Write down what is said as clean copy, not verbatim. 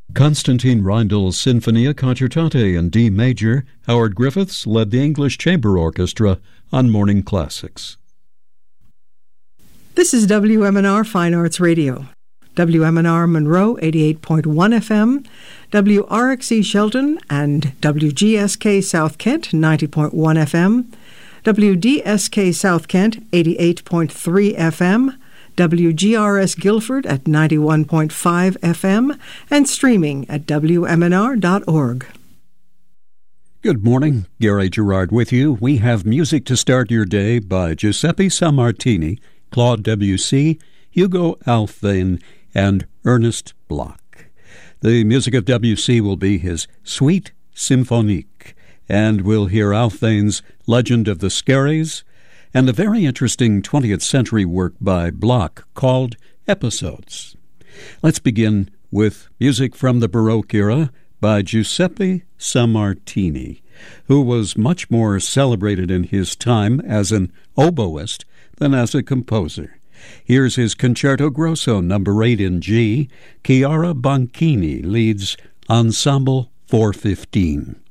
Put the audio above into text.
Konstantin Reindel's Sinfonia Concertate in D major, Howard Griffiths led the English Chamber Orchestra on Morning Classics. This is WMNR Fine Arts Radio. WMNR Monroe 88.1 FM, WRXE Shelton and WGSK South Kent 90.1 FM, WDSK South Kent 88.3 FM, WGRS Guilford at 91.5 FM, and streaming at WMNR.org. Good morning, Gary Gerard with you. We have music to start your day by Giuseppe Sammartini, Claude Debussy, Hugo Alfvén, and Ernest Bloch. The music of Debussy will be his Suite Symphonique, and we'll hear Alfvén's Legend of the Skerries, and a very interesting 20th century work by Bloch called Episodes. Let's begin with music from the Baroque era by Giuseppe Sammartini, who was much more celebrated in his time as an oboist than as a composer. Here's his Concerto Grosso No. 8 in G. Chiara Bonchini leads Ensemble 415.